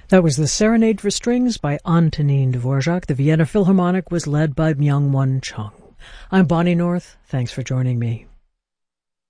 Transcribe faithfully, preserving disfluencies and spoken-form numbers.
That was the Serenade for Strings by Antonin Dvorak. The Vienna Philharmonic was led by Myung-Whun Chung. I'm Bonnie North. Thanks for joining me.